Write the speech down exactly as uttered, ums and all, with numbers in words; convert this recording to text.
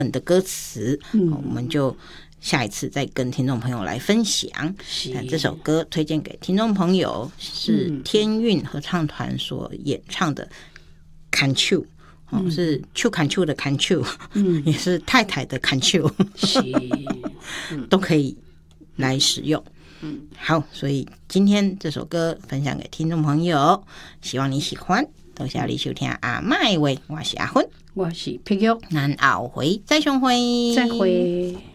的歌词，嗯、我们就下一次再跟听众朋友来分享。那这首歌推荐给听众朋友是天韵合唱团所演唱的《看秋》。哦、是秋看秋的看秋，嗯，也是太太的看秋，嗯、都可以来使用。嗯，好，所以今天这首歌分享给听众朋友，希望你喜欢。多谢你收听阿麦话，我是阿芬， 我是皮玉， 咱后回再相会， 再会。